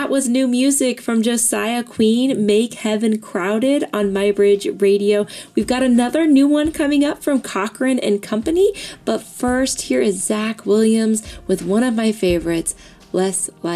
that was new music from Josiah Queen, Make Heaven Crowded on MyBridge Radio. We've got another new one coming up from Cochran and Company, but first here is Zach Williams with one of my favorites, Less Like